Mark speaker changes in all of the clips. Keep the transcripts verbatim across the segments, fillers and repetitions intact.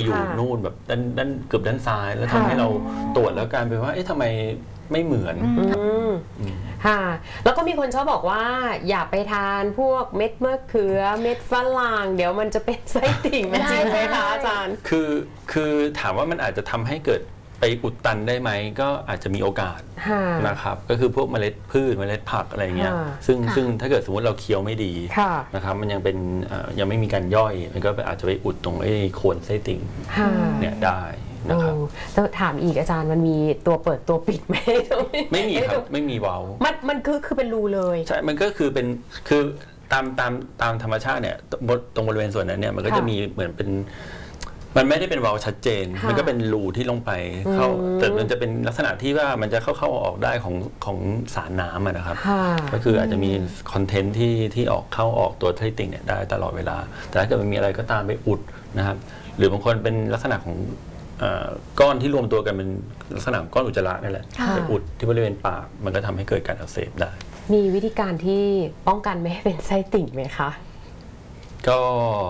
Speaker 1: อยู่นู่นแบบด้านด้านเกือบด้านซ้ายแล้วทำให้เราตรวจแล้วกลายเป็นว่าเอ๊ะทำไมไม่เหมือน
Speaker 2: ค่ะแล้วก็มีคนชอบบอกว่าอย่าไปทานพวกเม็ดมะเขือเม็ดฝรั่งเดี๋ยวมันจะเป็นไส้ติ่งจริงไหมคะอาจารย์
Speaker 1: คือคือถามว่ามันอาจจะทำให้เกิดไปอุดตันได้ไหมก็อาจจะมีโอกาสนะครับก็คือพวกเมล็ดพืชเมล็ดผักอะไรเงี้ยซึ่งซึ่งถ้าเกิดสมมติเราเคี้ยวไม่ดีนะครับมันยังเป็นยังไม่มีการย่อยมันก็อาจจะไปอุดตรงไอ้โคนไส้ติ่งเนี่ยได้นะครับ
Speaker 2: แล้วถามอีกอาจารย์มันมีตัวเปิดตัวปิดไหม
Speaker 1: ไม่มีครับไม่มีวาล์ว
Speaker 2: มันมันคือคือเป็นรูเลย
Speaker 1: ใช่มันก็คือเป็นคือตามตามตามธรรมชาติเนี่ยตรงบริเวณส่วนนั้นเนี่ยมันก็จะมีเหมือนเป็นมันไม่ได้เป็นวาล์วชัดเจนมันก็เป็นรูที่ลงไปเข้าแต่มันจะเป็นลักษณะที่ว่ามันจะเข้าเข้าออกได้ของของสารน้ำนะครับก็คืออาจจะมีคอนเทนต์ที่ที่ออกเข้าออกตัวไส้ติ่งเนี่ยได้ตลอดเวลาแต่ถ้าเกิดมันมีอะไรก็ตามไปอุดนะครับหรือบางคนเป็นลักษณะของก้อนที่รวมตัวกันเป็นลักษณะก้อนอุจจาระนี่แหละไปอุดที่บริเวณปากมันก็ทำให้เกิดการอักเสบได้
Speaker 2: มีวิธีการที่ป้องกันไม่ให้เป็นไส้ติ่งไหมคะ
Speaker 1: ก็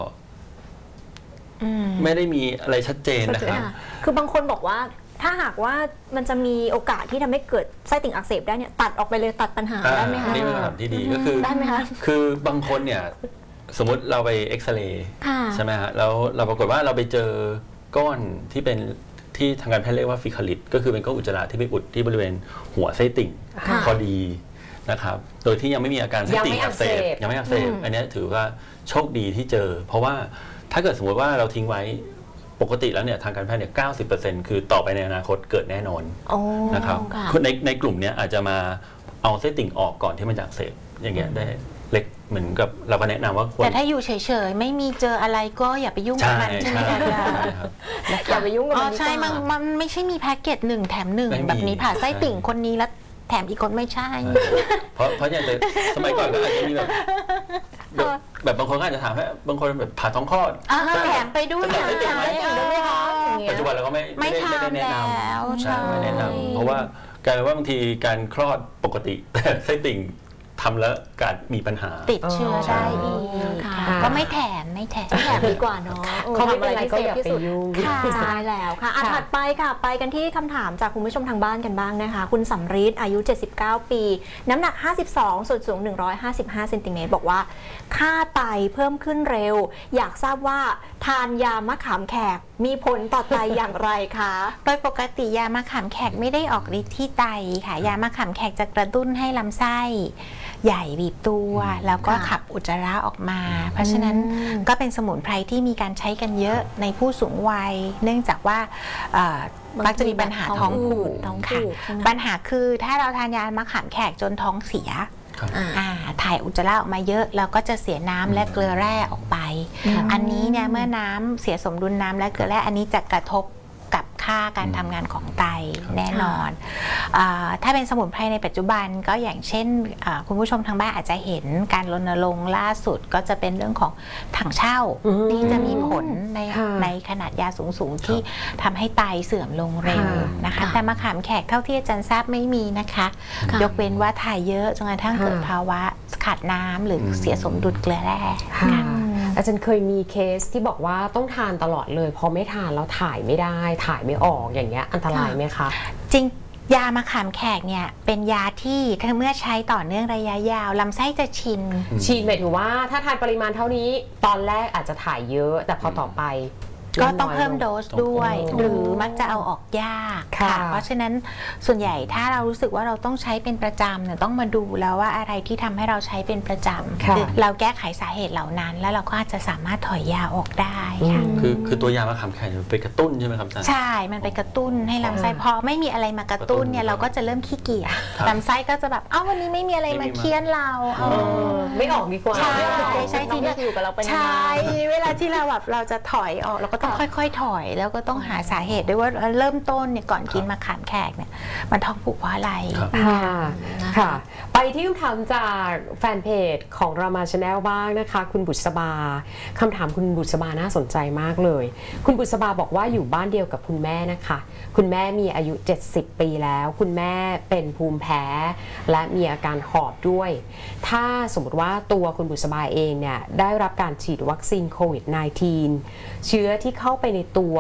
Speaker 1: ไม่ได้มีอะไรชัดเจนนะครับ
Speaker 3: คือบางคนบอกว่าถ้าหากว่ามันจะมีโอกาสที่ทำให้เกิดไส้ติ่งอักเสบได้เนี่ยตัดออกไปเลยตัดปัญหาได้ไหมคะ
Speaker 1: นี่เป็นคำถามที่ดีก็คือ
Speaker 3: ได้ไหมคะ
Speaker 1: คือบางคนเนี่ยสมมติเราไปเอ็กซเรย์ใช่ไหมฮะแล้วเราปรากฏว่าเราไปเจอก้อนที่เป็นที่ทางการแพทย์เรียกว่าฟิคาลิตก็คือเป็นก้อนอุจจาระที่ไปอุดที่บริเวณหัวไส้ติ่งพอดีนะครับโดยที่ยังไม่มีอาการไส้ติ่งอักเสบยังไม่อักเสบอันนี้ถือว่าโชคดีที่เจอเพราะว่าถ้าเกิดสมมติว่าเราทิ้งไว้ปกติแล้วเนี่ยทางการแพทย์เนี่ย เก้าสิบเปอร์เซ็นต์ คือต่อไปในอนาคตเกิดแน่นอนนะครับในในกลุ่มนี้อาจจะมาเอาไส้ติ่งออกก่อนที่มันจะอักเสบอย่างเงี้ยได้เล็กเหมือนกับเราก็แนะนำว่า
Speaker 4: แต่ถ้าอยู่เฉยๆไม่มีเจออะไรก็อย่าไปยุ่งกับมันใช่ไหมคะ
Speaker 3: อย่าไปยุ่งกับมัน
Speaker 4: ใช่มันมันไม่ใช่มีแพ็กเกจหนึ่งแถมหนึ่งแบบนี้ผ่าไส้ติ่งคนนี้แล้วแถมอีกคนไม่ใช่
Speaker 1: เพราะเพราะอย่างแต่สมัยก่อนก็อาจจะมีแบบแบบบางคนก็อาจจะถามว่าบางคนแบบผ่าท้องคลอด
Speaker 4: แถมไปด้วย
Speaker 1: แถมไส้ติ่งไหมปัจจุบันเราก็ไม่ไม่ได้แนะนำใช่ไม่แนะนำเพราะว่ากลายเป็นว่าบางทีการคลอดปกติแต่ไส้ติ่งทำแล้วการมีปัญหา
Speaker 4: ติดเชื้อได้อีกก็ไม่แถมไม่แถม
Speaker 3: แถมดีกว่าเนาะ
Speaker 2: เขาไม่เป็นไรก็อย่าไปยุ่ง
Speaker 3: ใช่แล้วค่ะถัดไปค่ะไปกันที่คำถามจากคุณผู้ชมทางบ้านกันบ้างนะคะคุณสำริดอายุเจ็ดสิบเก้าปีน้ำหนักห้าสิบสองส่วนสูงหนึ่งร้อยห้าสิบห้าเซนติเมตรบอกว่าค่าไตเพิ่มขึ้นเร็วอยากทราบว่าทานยามะขามแขกมีผลต่อไตอย่างไรคะ
Speaker 4: โดยปกติยามะขามแขกไม่ได้ออกฤทธิ์ที่ไตค่ะยามะขามแขกจะกระตุ้นให้ลำไส้ใหญ่บีบตัวแล้วก็ขับอุจจาระออกมาเพราะฉะนั้นก็เป็นสมุนไพรที่มีการใช้กันเยอะในผู้สูงวัยเนื่องจากว่ามักจะมีปัญหาท้องผูกค่ะปัญหาคือถ้าเราทานยามะขามแขกจนท้องเสียถ่ายอุจจาระออกมาเยอะเราก็จะเสียน้ำและเกลือแร่ออกไปอันนี้เนี่ยเมื่อน้ำเสียสมดุลน้ำและเกลือแร่อันนี้จะกระทบกับค่าการทำงานของไตแน่นอนถ้าเป็นสมุนไพรในปัจจุบันก็อย่างเช่นคุณผู้ชมทางบ้านอาจจะเห็นการรณรงค์ล่าสุดก็จะเป็นเรื่องของถังเช่าที่จะมีผลในในขนาดยาสูงๆที่ทำให้ไตเสื่อมลงเร็วนะคะแต่มะขามแขกเท่าที่อาจารย์ทราบไม่มีนะคะยกเว้นว่าถ่ายเยอะจนกระทั่งเกิดภาวะขาดน้ำหรือเสียสมดุลเกลือแร่
Speaker 2: อาจารย์เคยมีเคสที่บอกว่าต้องทานตลอดเลยพอไม่ทานแล้วถ่ายไม่ได้ถ่ายไม่ออกอย่างเงี้ยอันตรายไหมคะ
Speaker 4: จริงยามะขามแขกเนี่ยเป็นยาที่เมื่อใช้ต่อเนื่องระยะยาวลำไส้จะชิน
Speaker 2: ชินหมายถึงว่าถ้าทานปริมาณเท่านี้ตอนแรกอาจจะถ่ายเยอะแต่พอต่อไป
Speaker 4: ก็ต้องเพิ่มโดสด้วยหรือมักจะเอาออกยากค่ะเพราะฉะนั้นส่วนใหญ่ถ้าเรารู้สึกว่าเราต้องใช้เป็นประจำเนี่ยต้องมาดูแล้วว่าอะไรที่ทำให้เราใช้เป็นประจำเราแก้ไขสาเหตุเหล่านั้นแล้วเราก็อาจจะสามารถถอยยาออกได้ค่ะ
Speaker 1: คือคือตัวยามะขามแขกไปกระตุ้นใช่ไหมครับอาจารย์
Speaker 4: ใช่มันไปกระตุ้นให้ลำไส้พอไม่มีอะไรมากระตุ้นเนี่ยเราก็จะเริ่มขี้เกียจลำไส้ก็จะแบบเอ้าวันนี้ไม่มีอะไรมาเคี่ยนเรา
Speaker 2: ไม่ออกดีกว่า
Speaker 4: ใช่ใช่ที่อยู่กับเราเป็นใช่เวลาที่เราแบบเราจะถอยออกเราก็ต้องค่อยๆถอยแล้วก็ต้องหาสาเหตุด้วยว่าเริ่มต้นเนี่ยก่อนกินมะขามแขกเนี่ยมันท้องผูกเพราะอะไร
Speaker 2: ค่ะค่ะไปที่คำถามจากแฟนเพจของรามาชาแนลบ้างนะคะคุณบุษบาคำถามคุณบุษบาน่าสนใจมากเลยคุณบุษบาบอกว่าอยู่บ้านเดียวกับคุณแม่นะคะคุณแม่มีอายุเจ็ดสิบปีแล้วคุณแม่เป็นภูมิแพ้และมีอาการหอบด้วยถ้าสมมติว่าตัวคุณบุษบาเองเนี่ยได้รับการฉีดวัคซีนโควิด สิบเก้า เชื้อที่เข้าไปในตัว